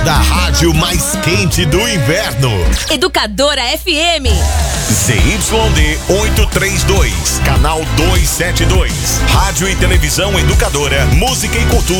Da rádio mais quente do inverno. Educadora FM. ZYD 832, canal 272. Rádio e televisão Educadora, música e cultura